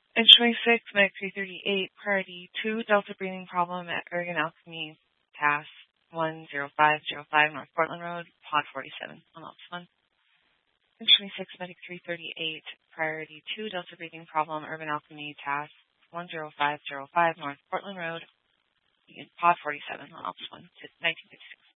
Inch 26, Medic 338, Priority 2, Delta breathing problem at Oregon Alchemy, TAS 10505 North Portland Road, Pod 47 on Ops 1. Inch 26, Medic 338, Priority 2, Delta breathing problem, Urban Alchemy, TAS 10505 North Portland Road, Pod 47 on Ops 1, 1956.